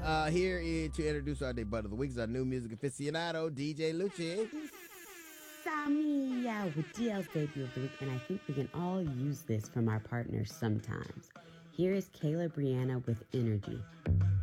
Here is to introduce our debut of the week is our new music aficionado, DJ Lucci. Samia with DL's debut of the week, and I think we can all use this from our partners sometimes. Here is Kayla Brianna with Energy.